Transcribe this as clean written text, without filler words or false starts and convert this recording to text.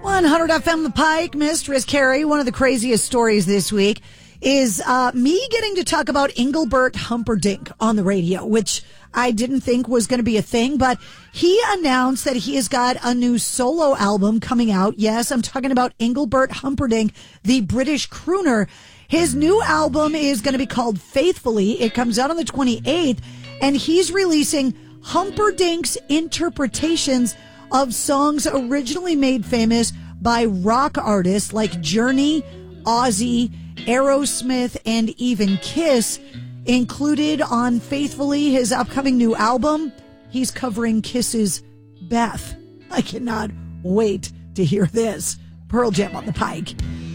100 FM The Pike, Mistress Carrie. One of the craziest stories this week is me getting to talk about Engelbert Humperdinck on the radio, which I didn't think was going to be a thing, but he announced that he has got a new solo album coming out. Yes, I'm talking about Engelbert Humperdinck, the British crooner. His new album is going to be called Faithfully. It comes out on the 28th, and he's releasing Humperdinck's interpretations of songs originally made famous by rock artists like Journey, Ozzy, Aerosmith, and even Kiss. Included on Faithfully, his upcoming new album, he's covering Kiss's Beth. I cannot wait to hear this. Pearl Jam on the Pike.